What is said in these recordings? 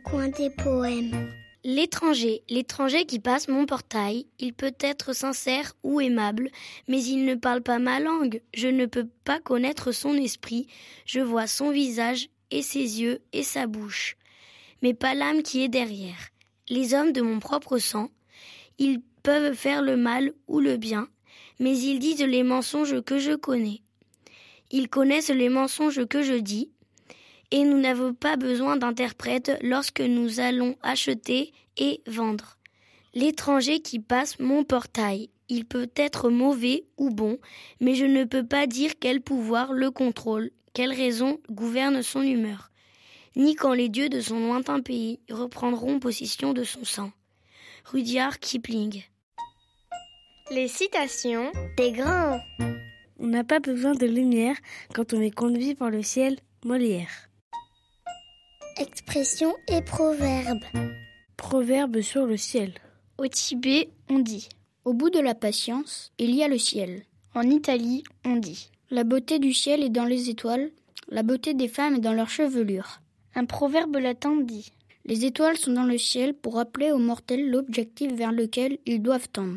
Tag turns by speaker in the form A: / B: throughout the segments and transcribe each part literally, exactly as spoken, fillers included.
A: coin des poèmes.
B: L'étranger, l'étranger qui passe mon portail, il peut être sincère ou aimable, mais il ne parle pas ma langue. Je ne peux pas connaître son esprit, je vois son visage et ses yeux et sa bouche, mais pas l'âme qui est derrière. Les hommes de mon propre sang, ils peuvent faire le mal ou le bien, mais ils disent les mensonges que je connais. Ils connaissent les mensonges que je dis, et nous n'avons pas besoin d'interprètes lorsque nous allons acheter et vendre. L'étranger qui passe mon portail, il peut être mauvais ou bon, mais je ne peux pas dire quel pouvoir le contrôle, quelle raison gouverne son humeur, ni quand les dieux de son lointain pays reprendront possession de son sang. Rudyard Kipling.
C: Les citations
A: des grands.
D: On n'a pas besoin de lumière quand on est conduit par le ciel. Molière.
A: Expressions et proverbes.
D: Proverbe sur le ciel.
C: Au Tibet, on dit « Au bout de la patience, il y a le ciel ». En Italie, on dit « La beauté du ciel est dans les étoiles, la beauté des femmes est dans leur chevelure ». Un proverbe latin dit « Les étoiles sont dans le ciel pour rappeler aux mortels l'objectif vers lequel ils doivent tendre ».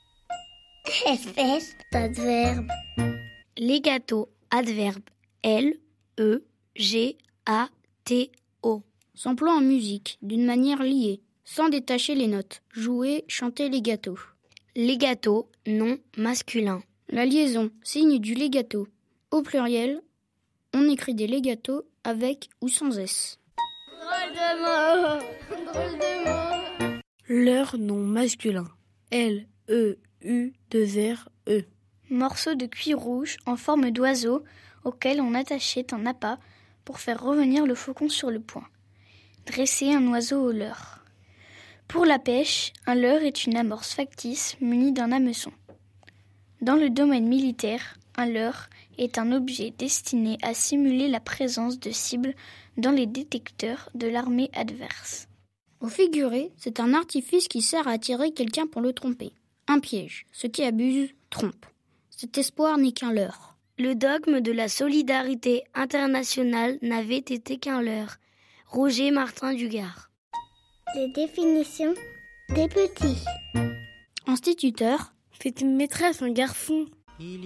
A: Espèce d'adverbe.
B: Legato, adverbe. L E G A T O.
C: S'emploie en musique, d'une manière liée, sans détacher les notes. Jouer, chanter legato.
B: Legato, nom masculin.
C: La liaison, signe du legato. Au pluriel, on écrit des legatos avec ou sans S.
A: Drôle de mot. Drôle de mot.
D: Leur nom masculin. L E U deux R E.
C: Morceau de cuir rouge en forme d'oiseau auquel on attachait un appât pour faire revenir le faucon sur le point. Dresser un oiseau au leurre. Pour la pêche, un leurre est une amorce factice munie d'un hameçon. Dans le domaine militaire, un leurre est un objet destiné à simuler la présence de cibles dans les détecteurs de l'armée adverse. Au figuré, c'est un artifice qui sert à attirer quelqu'un pour le tromper. Un piège, ce qui abuse, trompe. Cet espoir n'est qu'un leurre.
B: Le dogme de la solidarité internationale n'avait été qu'un leurre. Roger Martin Dugard.
A: Les définitions des petits.
C: Instituteur,
D: C'est une maîtresse, un garçon.